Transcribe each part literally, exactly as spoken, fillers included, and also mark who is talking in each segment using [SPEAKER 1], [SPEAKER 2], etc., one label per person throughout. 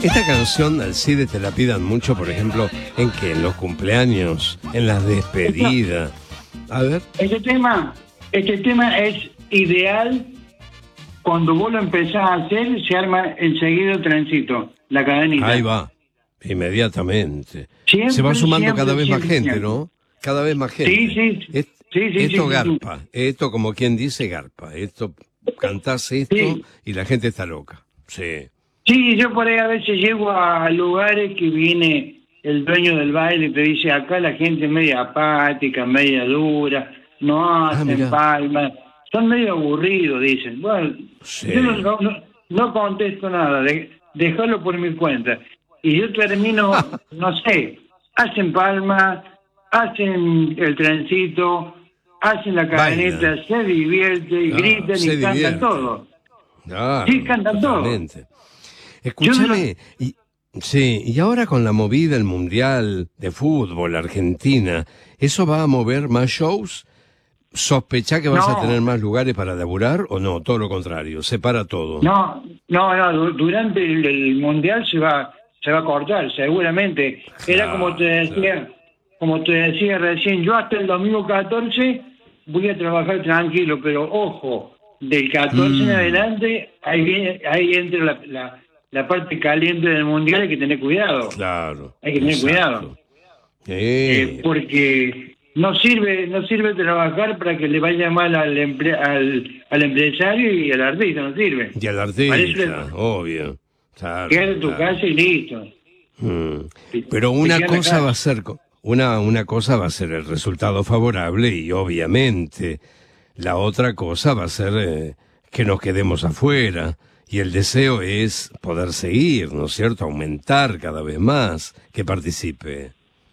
[SPEAKER 1] Esta canción, Alcides, te la pidan mucho, por ejemplo, ¿en qué? ¿En los cumpleaños? ¿En las despedidas? A ver.
[SPEAKER 2] Este tema, este tema es ideal cuando vos lo empezás a hacer, se arma enseguida el trencito, la cadenita.
[SPEAKER 1] Ahí va, inmediatamente.
[SPEAKER 2] Siempre,
[SPEAKER 1] se va sumando
[SPEAKER 2] siempre,
[SPEAKER 1] cada vez
[SPEAKER 2] siempre,
[SPEAKER 1] más gente,
[SPEAKER 2] siempre.
[SPEAKER 1] ¿no? Cada vez más gente.
[SPEAKER 2] Sí, sí.
[SPEAKER 1] Es-
[SPEAKER 2] sí, sí
[SPEAKER 1] esto
[SPEAKER 2] sí,
[SPEAKER 1] garpa,
[SPEAKER 2] sí.
[SPEAKER 1] esto como quien dice garpa, esto cantás esto
[SPEAKER 2] Sí.
[SPEAKER 1] y la gente está loca. Sí.
[SPEAKER 2] Sí, yo por ahí a veces llego a lugares que viene el dueño del baile y te dice, acá la gente es media apática, media dura, no hacen
[SPEAKER 1] mirá.
[SPEAKER 2] palmas, son medio aburridos, dicen. Bueno,
[SPEAKER 1] Sí.
[SPEAKER 2] yo no, no, no- no contesto nada, de, déjalo por mi cuenta. Y yo termino, no sé, hacen palmas, hacen el trencito, hacen la cadeneta,
[SPEAKER 1] Bailan.
[SPEAKER 2] se divierte y
[SPEAKER 1] Ah,
[SPEAKER 2] gritan
[SPEAKER 1] se
[SPEAKER 2] y cantan
[SPEAKER 1] divierten.
[SPEAKER 2] todo.
[SPEAKER 1] Claro,
[SPEAKER 2] Sí, cantan todo.
[SPEAKER 1] totalmente. Escúchame, y, sí, y ahora con la movida, el Mundial de Fútbol, Argentina, ¿eso va a mover más shows? ¿Sospechá que vas
[SPEAKER 2] No.
[SPEAKER 1] a tener más lugares para laburar o no? Todo lo contrario, separa todo.
[SPEAKER 2] No, no, no, du- durante el, el mundial se va se va a cortar, seguramente. Era
[SPEAKER 1] Claro,
[SPEAKER 2] como te decía, como te decía recién, yo hasta el domingo catorce voy a trabajar tranquilo, pero ojo, del catorce en
[SPEAKER 1] Mm.
[SPEAKER 2] adelante, ahí viene, ahí entra la, la, la parte caliente del mundial, hay que tener cuidado.
[SPEAKER 1] Claro.
[SPEAKER 2] Hay que tener
[SPEAKER 1] exacto.
[SPEAKER 2] cuidado.
[SPEAKER 1] Eh,
[SPEAKER 2] Eh, porque no sirve no sirve trabajar para que le vaya mal al, emple- al, al empresario y al artista, no sirve.
[SPEAKER 1] y al
[SPEAKER 2] Parece-
[SPEAKER 1] artista, obvio. Claro,
[SPEAKER 2] Quédate en tu
[SPEAKER 1] claro.
[SPEAKER 2] casa y listo.
[SPEAKER 1] Mm.
[SPEAKER 2] Te-
[SPEAKER 1] Pero
[SPEAKER 2] te
[SPEAKER 1] una
[SPEAKER 2] queda en la
[SPEAKER 1] cosa
[SPEAKER 2] casa.
[SPEAKER 1] va a ser co- una una cosa va a ser el resultado favorable y obviamente la otra cosa va a ser eh, que nos quedemos afuera y el deseo es poder seguir, ¿no es cierto? Aumentar cada vez más que participe.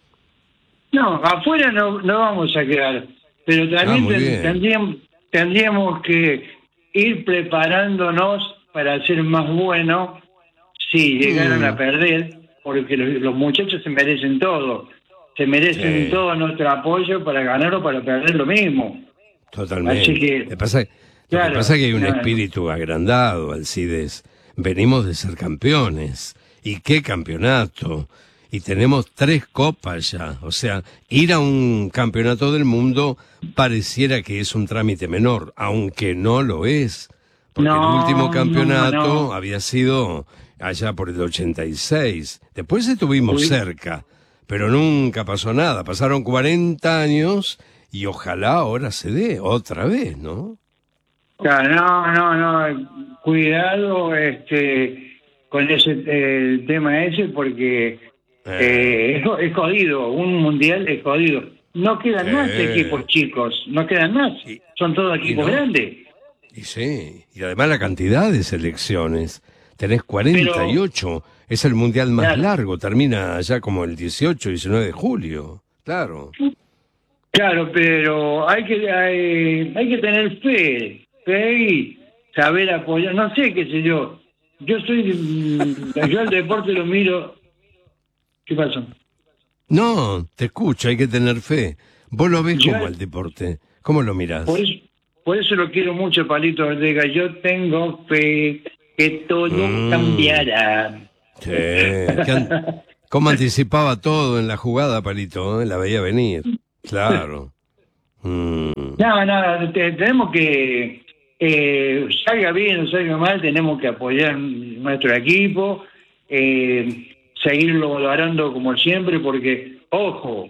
[SPEAKER 2] No, afuera no, no vamos a quedar, pero
[SPEAKER 1] Ah,
[SPEAKER 2] también
[SPEAKER 1] muy
[SPEAKER 2] ten-
[SPEAKER 1] bien.
[SPEAKER 2] tendríamos, tendríamos que ir preparándonos para ser más buenos si llegaran
[SPEAKER 1] Mm.
[SPEAKER 2] a perder, porque los, los muchachos se merecen todo, se merecen
[SPEAKER 1] Sí.
[SPEAKER 2] todo nuestro apoyo para ganar o para perder lo mismo.
[SPEAKER 1] Totalmente.
[SPEAKER 2] Así que-
[SPEAKER 1] Lo que pasa, lo
[SPEAKER 2] Claro,
[SPEAKER 1] que pasa es que hay un
[SPEAKER 2] claro.
[SPEAKER 1] espíritu agrandado, Alcides. Venimos de ser campeones. ¿Y qué campeonato? Y tenemos tres copas ya. O sea, ir a un campeonato del mundo pareciera que es un trámite menor, aunque no lo es. Porque
[SPEAKER 2] No,
[SPEAKER 1] el último
[SPEAKER 2] no,
[SPEAKER 1] campeonato
[SPEAKER 2] no.
[SPEAKER 1] había sido allá por el ochenta y seis. Después estuvimos
[SPEAKER 2] Uy.
[SPEAKER 1] cerca, pero nunca pasó nada. Pasaron cuarenta años y ojalá ahora se dé otra vez, ¿no?
[SPEAKER 2] Claro, no, no, no, cuidado este con ese eh, el tema ese porque eh, es, es jodido, un mundial es jodido. No quedan
[SPEAKER 1] Sí.
[SPEAKER 2] más equipos chicos, no quedan más,
[SPEAKER 1] Y-
[SPEAKER 2] son todos
[SPEAKER 1] y
[SPEAKER 2] equipos
[SPEAKER 1] no.
[SPEAKER 2] grandes.
[SPEAKER 1] Y sí, y además la cantidad de selecciones. Tenés cuarenta y ocho, es el mundial más
[SPEAKER 2] Claro.
[SPEAKER 1] largo, termina ya como el dieciocho, diecinueve de julio. Claro.
[SPEAKER 2] Claro, pero hay que hay, hay que tener fe, fe y saber apoyar, no sé qué sé yo. Yo soy mm, yo al deporte lo miro. ¿Qué pasó?
[SPEAKER 1] No, te escucho, hay que tener fe. Vos lo ves
[SPEAKER 2] Yo-
[SPEAKER 1] como el deporte. ¿Cómo lo mirás?
[SPEAKER 2] Por eso, por eso lo quiero mucho, Palito Ortega. Yo tengo fe que todo
[SPEAKER 1] Mm.
[SPEAKER 2] cambiará.
[SPEAKER 1] Sí. que an- ¿Cómo anticipaba todo en la jugada, Palito? ¿eh? La veía venir. Claro. Mm.
[SPEAKER 2] No, no, te- tenemos que, eh, salga bien o salga mal, tenemos que apoyar nuestro equipo, eh, seguirlo valorando como siempre, porque, ojo,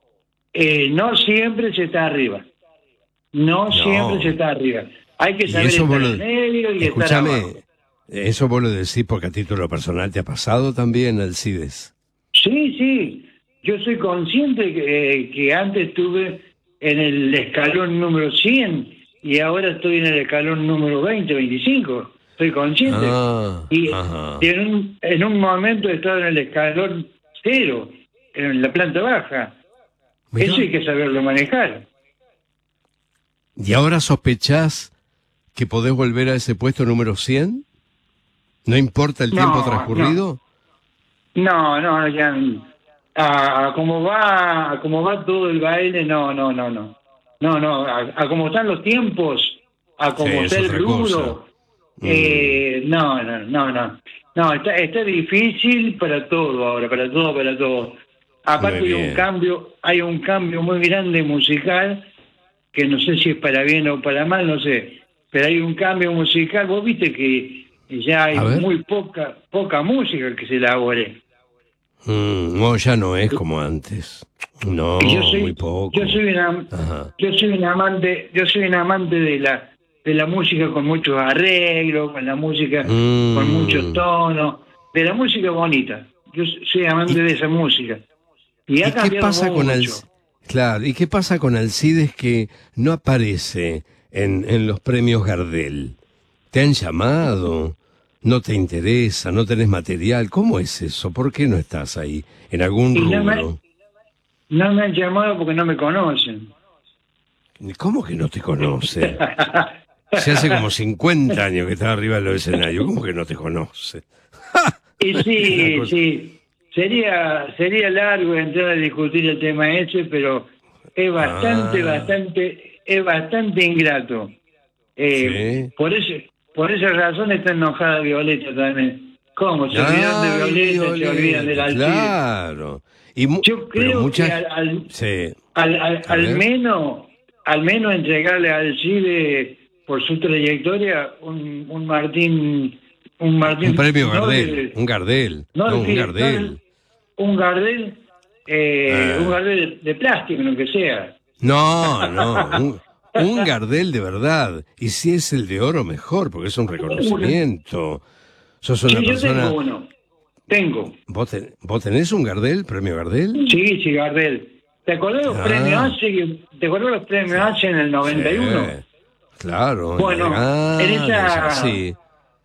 [SPEAKER 2] eh, no siempre se está arriba. No,
[SPEAKER 1] No.
[SPEAKER 2] siempre se está arriba. Hay que
[SPEAKER 1] Y
[SPEAKER 2] saber
[SPEAKER 1] eso
[SPEAKER 2] estar
[SPEAKER 1] vos
[SPEAKER 2] en
[SPEAKER 1] lo,
[SPEAKER 2] el medio y estar
[SPEAKER 1] escúchame,
[SPEAKER 2] abajo.
[SPEAKER 1] eso vos lo decís porque a título personal te ha pasado también, Alcides.
[SPEAKER 2] Sí, sí. Yo soy consciente que, eh, que antes estuve en el escalón número cien y ahora estoy en el escalón número veinte, veinticinco. Soy consciente.
[SPEAKER 1] Ah,
[SPEAKER 2] y
[SPEAKER 1] ajá.
[SPEAKER 2] y en, un, en un momento he estado en el escalón cero, en la planta baja.
[SPEAKER 1] Mirá.
[SPEAKER 2] Eso hay que saberlo manejar.
[SPEAKER 1] ¿Y ahora sospechás que podés volver a ese puesto número cien? ¿No importa el
[SPEAKER 2] No,
[SPEAKER 1] tiempo transcurrido?
[SPEAKER 2] No, no, ya. A, a como va, a como va todo el baile, no, no, no, no. No, no, a, a como están los tiempos, a como
[SPEAKER 1] Sí, es
[SPEAKER 2] está el
[SPEAKER 1] otra
[SPEAKER 2] rubro,
[SPEAKER 1] cosa.
[SPEAKER 2] Eh, no, no, no, no. No, está, está difícil para todo ahora, para todo, para todo. Aparte hay un cambio, hay un cambio muy grande musical, que no sé si es para bien o para mal, no sé. Pero hay un cambio musical, vos viste que ya hay muy poca, poca música que se elabore.
[SPEAKER 1] Mm, no, ya no es como antes. No,
[SPEAKER 2] yo soy,
[SPEAKER 1] muy poco.
[SPEAKER 2] Yo soy una, yo soy un amante, yo soy un amante de la de la música con muchos arreglos, con la música mm. con muchos tonos, de la música bonita. Yo soy amante de esa música. ¿Y, ha
[SPEAKER 1] ¿y qué pasa mucho. con Al, claro, ¿y qué pasa con Alcides que no aparece en, en los premios Gardel? ¿Te han llamado? ¿No te interesa? ¿No tenés material? ¿Cómo es eso? ¿Por qué no estás ahí? ¿En algún rubro?
[SPEAKER 2] No me, no me han llamado porque no me conocen.
[SPEAKER 1] ¿Cómo que no te conocen? Se hace como cincuenta años que estás arriba de los escenarios. ¿Cómo que no te conoce?
[SPEAKER 2] Y sí, sí. Sería sería largo entrar a discutir el tema ese, pero es bastante, ah. bastante, es bastante ingrato. Eh, ¿Sí? Por eso, por esa razón está enojada Violeta también. ¿Cómo? Se olvidan de Violeta, Violeta, se olvidan del Alcides.
[SPEAKER 1] Claro. Y mu-
[SPEAKER 2] Yo creo muchas... que al, al, sí. al, al, al menos, al menos entregarle a Alcides por su trayectoria un, un Martín, un Martín,
[SPEAKER 1] un premio no Gardel, de, un Gardel, no, no un Gardel.
[SPEAKER 2] No, un Gardel, eh, ah. un Gardel de plástico, lo que sea.
[SPEAKER 1] No, no, un, un Gardel de verdad. Y si es el de oro, mejor, porque es un reconocimiento. Sos una
[SPEAKER 2] sí,
[SPEAKER 1] persona...
[SPEAKER 2] yo tengo uno. Tengo.
[SPEAKER 1] ¿Vos, ten, ¿Vos tenés un Gardel, premio Gardel?
[SPEAKER 2] Sí, sí, Gardel. ¿Te acordás los ah. premios H? ¿Te acordás los premios H en el noventa y uno?
[SPEAKER 1] Sí, claro.
[SPEAKER 2] Bueno, ah, en esa...
[SPEAKER 1] Sí.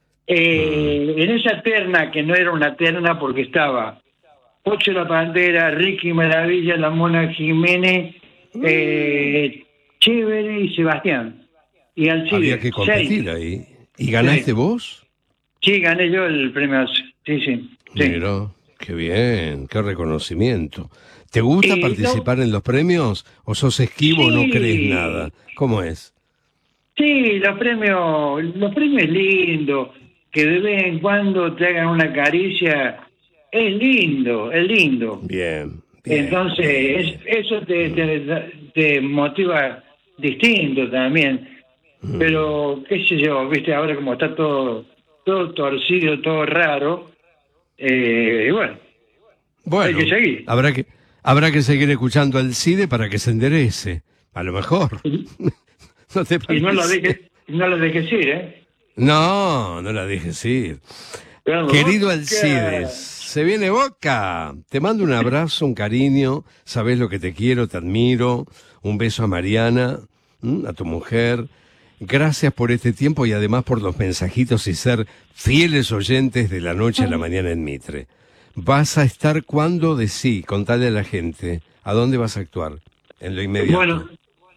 [SPEAKER 2] Eh, mm. En esa terna, que no era una terna porque estaba Pocho la Pantera, Ricky Maravilla, la Mona Jiménez, mm. eh, Chévere y Sebastián. Y Alcides.
[SPEAKER 1] Había que competir seis. Ahí. ¿Y ganaste sí. vos?
[SPEAKER 2] Sí, gané yo el premio. Sí, sí. sí.
[SPEAKER 1] Mira, qué bien, qué reconocimiento. ¿Te gusta eh, participar no, en los premios o sos esquivo o sí. no crees nada? ¿Cómo es?
[SPEAKER 2] Sí, los premios, los premios es lindo. Que de vez en cuando te hagan una caricia, es lindo, es lindo.
[SPEAKER 1] Bien. bien
[SPEAKER 2] Entonces,
[SPEAKER 1] bien.
[SPEAKER 2] Es, eso te, te, te motiva distinto también. Mm. Pero, qué sé yo, viste, ahora como está todo, todo torcido, todo raro, eh, y bueno,
[SPEAKER 1] bueno,
[SPEAKER 2] hay que seguir.
[SPEAKER 1] Habrá que, habrá que seguir escuchando al CIDE para que se enderece, a lo mejor.
[SPEAKER 2] ¿No te parece? Y no lo dejes, no lo dejes ir, ¿eh?
[SPEAKER 1] No, no la dejes ir. Pero querido Alcides, se viene Boca. Te mando un abrazo, un cariño. Sabés lo que te quiero, te admiro. Un beso a Mariana, a tu mujer. Gracias por este tiempo y además por los mensajitos y ser fieles oyentes de la noche a la mañana en Mitre. ¿Vas a estar cuándo de sí? Contale a la gente. ¿A dónde vas a actuar? En lo inmediato.
[SPEAKER 2] Bueno.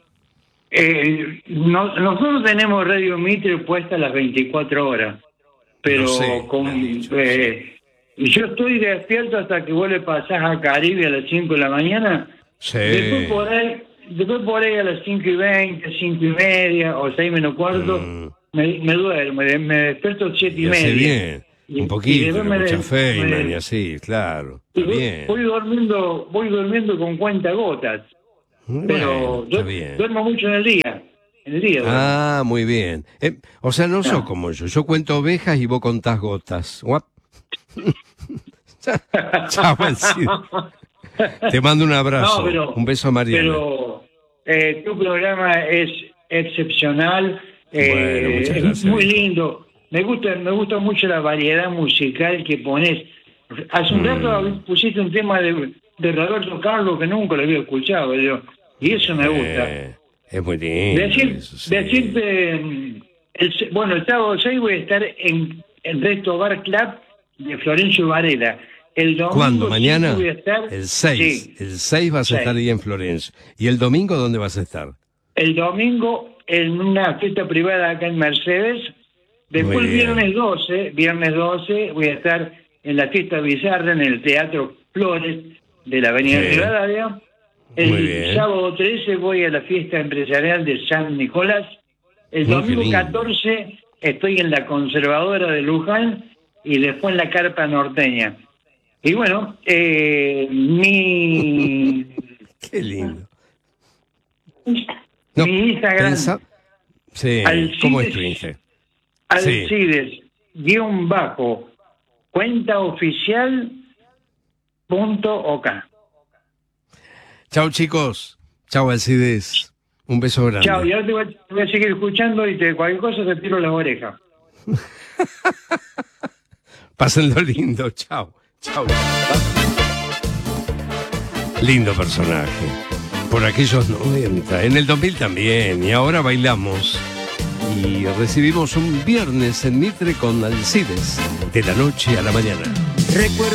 [SPEAKER 2] Eh, no, nosotros tenemos Radio Mitre puesta a las veinticuatro horas, pero no sé, con, dicho, eh, sí. yo estoy despierto hasta que vos le pasás a Caribe a las cinco de la mañana.
[SPEAKER 1] Sí.
[SPEAKER 2] Después por ahí, después por ahí a las cinco y veinte, cinco y media o seis menos cuarto, mm. me, me duermo, me, me despierto siete y, y media.
[SPEAKER 1] Bien.
[SPEAKER 2] Y,
[SPEAKER 1] un poquito,
[SPEAKER 2] me
[SPEAKER 1] mucha
[SPEAKER 2] de,
[SPEAKER 1] feina y así, claro.
[SPEAKER 2] Y voy, bien. voy durmiendo, voy durmiendo con cuentagotas. Pero
[SPEAKER 1] bueno,
[SPEAKER 2] yo duermo mucho en el día. En el día
[SPEAKER 1] ah, duermo. Muy bien. Eh, o sea, no ah. sos como yo. Yo cuento ovejas y vos contás gotas. Guap. Chao, Alcides. Te mando un abrazo. No, pero, un beso a Mariana.
[SPEAKER 2] Pero eh, tu programa es excepcional. Eh, bueno, muchas gracias, es muy hijo. lindo. Me gusta, me gusta mucho la variedad musical que pones. Hace un mm. rato pusiste un tema de... de Roberto Carlos que nunca lo había escuchado yo, y eso me gusta.
[SPEAKER 1] Eh, es muy lindo.
[SPEAKER 2] Decir,
[SPEAKER 1] eso, sí.
[SPEAKER 2] Decirte, el, bueno, el sábado seis voy a estar en el Resto Bar Club de Florencio Varela. El domingo
[SPEAKER 1] ¿Cuándo? ¿Mañana?
[SPEAKER 2] Voy a estar,
[SPEAKER 1] el seis. Sí, el seis vas a seis. estar ahí en Florencio. ¿Y el domingo dónde vas a estar?
[SPEAKER 2] El domingo en una fiesta privada acá en Mercedes. Después el viernes doce, viernes doce voy a estar en la fiesta bizarra en el Teatro Flores de la Avenida sí. Rivadavia. El sábado trece voy a la fiesta empresarial de San Nicolás. El Muy domingo catorce estoy en la Conservadora de Luján y después en la Carpa Norteña. Y bueno, eh, mi...
[SPEAKER 1] Qué lindo. No,
[SPEAKER 2] mi Instagram...
[SPEAKER 1] pensa... Sí,
[SPEAKER 2] Alcides,
[SPEAKER 1] ¿cómo es tu Instagram?
[SPEAKER 2] Alcides, sí. guión bajo, cuenta oficial punto ok.
[SPEAKER 1] Chao, chicos. Chao, Alcides. Un beso grande.
[SPEAKER 2] Chao, y ahora te voy, a, te voy a seguir escuchando y te, cualquier cosa te tiro las orejas.
[SPEAKER 1] Pásenlo lindo. Chao. Chao. Lindo personaje. Por aquellos noventa. En el dos mil también. Y ahora bailamos. Y recibimos un viernes en Mitre con Alcides. De la noche a la mañana.
[SPEAKER 3] Recuerdo